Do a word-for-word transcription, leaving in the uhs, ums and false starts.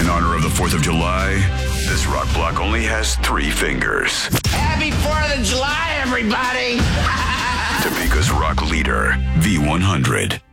In honor of the fourth of July, this rock block only has three fingers. Happy fourth of July, everybody! Topeka's rock leader, V one hundred.